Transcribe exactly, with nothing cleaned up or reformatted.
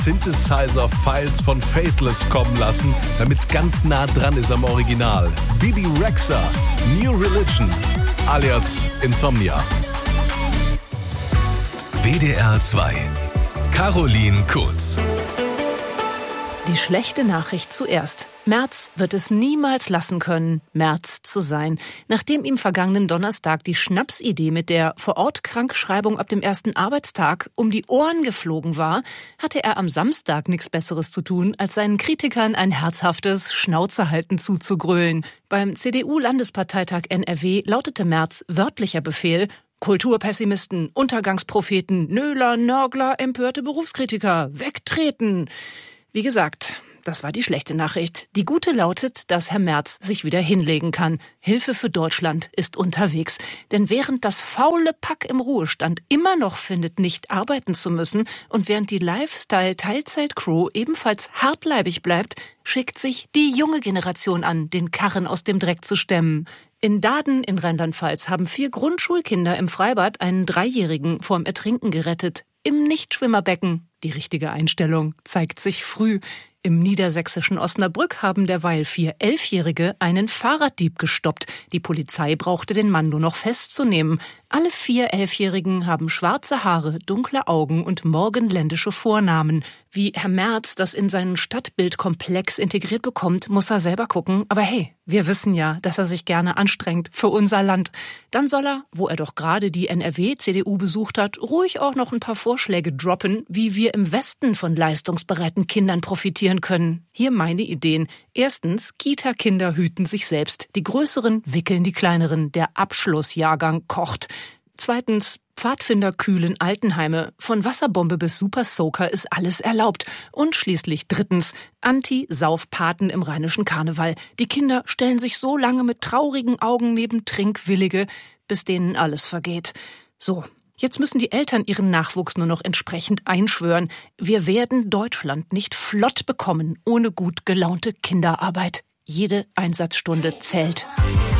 Synthesizer-Files von Faithless kommen lassen, damit es ganz nah dran ist am Original. Bebe Rexha, New Religion, alias Insomnia. W D R zwei. Caroline Kurz. Die schlechte Nachricht zuerst. Merz wird es niemals lassen können, Merz zu sein. Nachdem ihm vergangenen Donnerstag die Schnapsidee mit der Vor-Ort-Krankschreibung ab dem ersten Arbeitstag um die Ohren geflogen war, hatte er am Samstag nichts Besseres zu tun, als seinen Kritikern ein herzhaftes Schnauzehalten zuzugrölen. Beim C D U-Landesparteitag N R W lautete Merz wörtlicher Befehl: Kulturpessimisten, Untergangspropheten, Nöler, Nörgler, empörte Berufskritiker, wegtreten! Wie gesagt, das war die schlechte Nachricht. Die gute lautet, dass Herr Merz sich wieder hinlegen kann. Hilfe für Deutschland ist unterwegs. Denn während das faule Pack im Ruhestand immer noch findet, nicht arbeiten zu müssen, und während die Lifestyle-Teilzeit-Crew ebenfalls hartleibig bleibt, schickt sich die junge Generation an, den Karren aus dem Dreck zu stemmen. In Dahden in Rheinland-Pfalz haben vier Grundschulkinder im Freibad einen Dreijährigen vorm Ertrinken gerettet. Im Nichtschwimmerbecken. Die richtige Einstellung zeigt sich früh. Im niedersächsischen Osnabrück haben derweil vier Elfjährige einen Fahrraddieb gestoppt. Die Polizei brauchte den Mann nur noch festzunehmen. Alle vier Elfjährigen haben schwarze Haare, dunkle Augen und morgenländische Vornamen. Wie Herr Merz das in seinen Stadtbildkomplex integriert bekommt, muss er selber gucken. Aber hey, wir wissen ja, dass er sich gerne anstrengt für unser Land. Dann soll er, wo er doch gerade die N R W-C D U besucht hat, ruhig auch noch ein paar Vorschläge droppen, wie wir im Westen von leistungsbereiten Kindern profitieren können. Hier meine Ideen. Erstens, Kita-Kinder hüten sich selbst. Die Größeren wickeln die Kleineren. Der Abschlussjahrgang kocht. Zweitens, Pfadfinder kühlen Altenheime. Von Wasserbombe bis Super Soaker ist alles erlaubt. Und schließlich drittens, Anti-Saufpaten im rheinischen Karneval. Die Kinder stellen sich so lange mit traurigen Augen neben Trinkwillige, bis denen alles vergeht. So, jetzt müssen die Eltern ihren Nachwuchs nur noch entsprechend einschwören. Wir werden Deutschland nicht flott bekommen ohne gut gelaunte Kinderarbeit. Jede Einsatzstunde zählt.